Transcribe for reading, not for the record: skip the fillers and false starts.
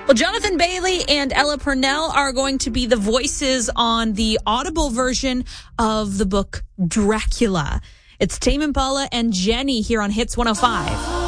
Well, Jonathan Bailey and Ella Purnell are going to be the voices on the Audible version of the book Dracula. It's Tame Impala and Jenny here on Hits 105.